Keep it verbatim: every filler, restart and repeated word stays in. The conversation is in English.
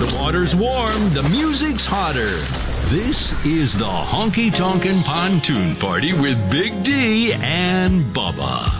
The water's warm, the music's hotter. This is the Honky Tonkin' Pontoon Party with Big D and Bubba.